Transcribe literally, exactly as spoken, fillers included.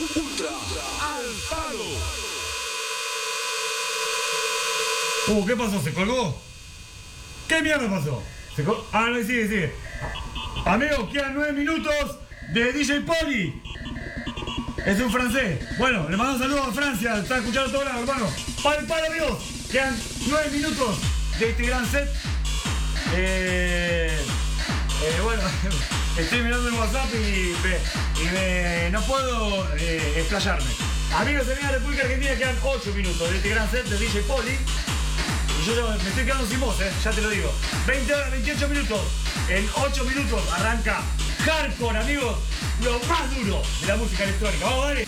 Ultra al palo. Uh, ¿qué pasó? ¿Se colgó? ¿Qué mierda pasó? ¿Se col... Ah, no, sigue, sigue. Amigos, quedan nueve minutos de D J Poli. Es un francés. Bueno, le mando saludos a Francia. Está escuchando todo lado, hermano. Para el palo, amigos. Quedan nueve minutos de este gran set. Eh, eh, bueno, estoy mirando el WhatsApp y, me, y me, no puedo eh, explayarme. Amigos de la República Argentina, quedan ocho minutos de este gran set de D J Poli. Y yo ya me estoy quedando sin voz, eh, ya te lo digo. veinte horas, veintiocho minutos. En ocho minutos arranca Hardcore, amigos. Lo más duro de la música electrónica. Vamos, dale.